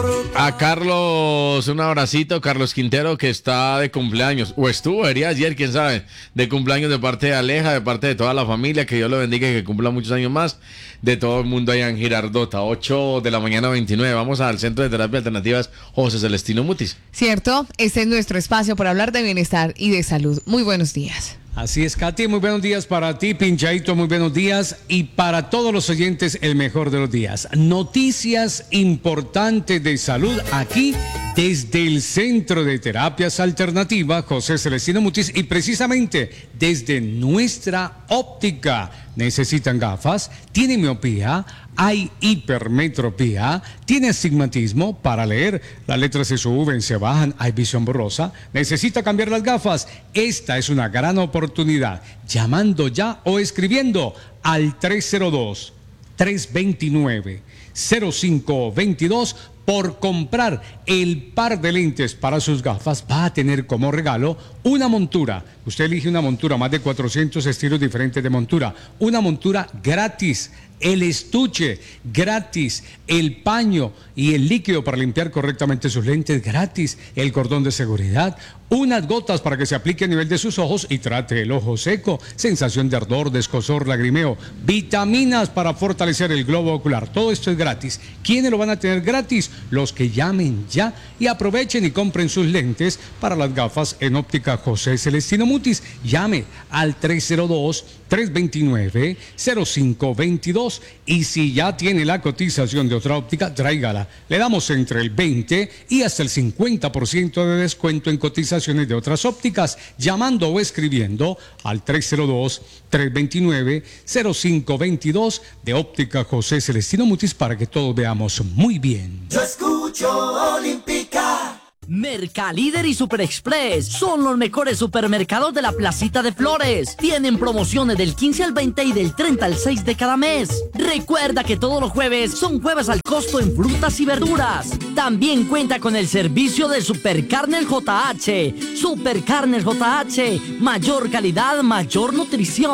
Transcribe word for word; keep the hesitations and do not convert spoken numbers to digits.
A Carlos, un abracito, Carlos Quintero, que está de cumpleaños, o estuvo, sería ayer, quién sabe, de cumpleaños de parte de Aleja, de parte de toda la familia, que Dios lo bendiga y que cumpla muchos años más, de todo el mundo allá en Girardota, ocho de la mañana veintinueve, vamos al Centro de Terapia Alternativas José Celestino Mutis. Cierto, este es nuestro espacio para hablar de bienestar y de salud. Muy buenos días. Así es, Katy, muy buenos días para ti, Pinchaito, muy buenos días, y para todos los oyentes, el mejor de los días. Noticias importantes de salud aquí desde el Centro de Terapias Alternativas José Celestino Mutis, y precisamente desde nuestra óptica. ¿Necesitan gafas? ¿Tienen miopía? ¿Hay hipermetropía? ¿Tiene astigmatismo? Para leer, las letras se suben, se bajan, hay visión borrosa. ¿Necesita cambiar las gafas? Esta es una gran oportunidad. Llamando ya o escribiendo al tres cero dos, tres dos nueve, cero cinco dos dos. Por comprar el par de lentes para sus gafas, va a tener como regalo una montura. Usted elige una montura, más de cuatrocientos estilos diferentes de montura. Una montura gratis, el estuche gratis, el paño y el líquido para limpiar correctamente sus lentes gratis, el cordón de seguridad, unas gotas para que se aplique a nivel de sus ojos y trate el ojo seco, sensación de ardor, de escozor, lagrimeo, vitaminas para fortalecer el globo ocular. Todo esto es gratis. ¿Quiénes lo van a tener gratis? Los que llamen ya y aprovechen y compren sus lentes para las gafas en óptica José Celestino Mutis. Llame al tres cero dos, tres dos nueve, cero cinco dos dos, y si ya tiene la cotización de otra óptica, tráigala. Le damos entre el veinte y hasta el cincuenta por ciento de descuento en cotizaciones de otras ópticas, llamando o escribiendo al tres cero dos, tres dos nueve, cero cinco dos dos de óptica José Celestino Mutis, para que todos veamos muy bien. Yo escucho Olímpica. Mercalíder y Super Express son los mejores supermercados de la Placita de Flores. Tienen promociones del quince al veinte y del treinta al seis de cada mes. Recuerda que todos los jueves son jueves al costo en frutas y verduras. También cuenta con el servicio de Supercarnes J H. Supercarnes J H, mayor calidad, mayor nutrición.